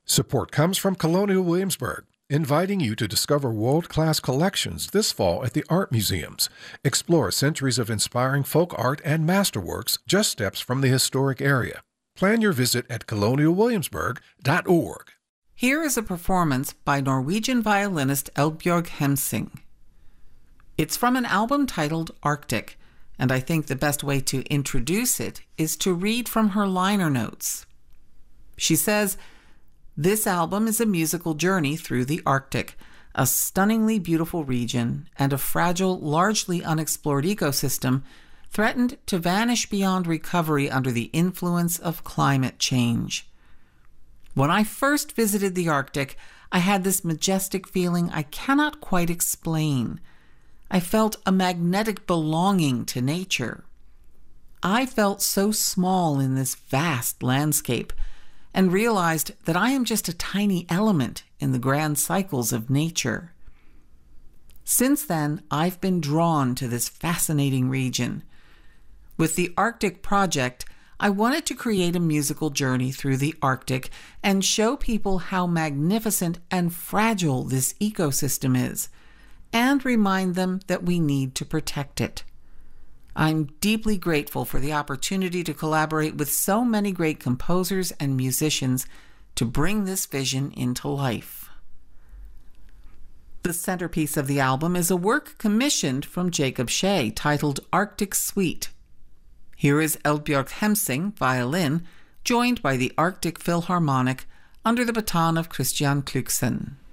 Support comes from Colonial Williamsburg, inviting you to discover world-class collections this fall at the art museums. Explore centuries of inspiring folk art and masterworks just steps from the historic area. Plan your visit at colonialwilliamsburg.org. Here is a performance by Norwegian violinist Eldbjørg Hemsing. It's from an album titled Arctic, and I think the best way to introduce it is to read from her liner notes. She says, "This album is a musical journey through the Arctic, a stunningly beautiful region and a fragile, largely unexplored ecosystem threatened to vanish beyond recovery under the influence of climate change. When I first visited the Arctic, I had this majestic feeling I cannot quite explain. I felt a magnetic belonging to nature. I felt so small in this vast landscape and realized that I am just a tiny element in the grand cycles of nature. Since then, I've been drawn to this fascinating region. With the Arctic Project, I wanted to create a musical journey through the Arctic and show people how magnificent and fragile this ecosystem is, and remind them that we need to protect it. I'm deeply grateful for the opportunity to collaborate with so many great composers and musicians to bring this vision into life." The centerpiece of the album is a work commissioned from Jacob Shea titled Arctic Suite. Here is Eldbjørg Hemsing, violin, joined by the Arctic Philharmonic under the baton of Christian Kluksen.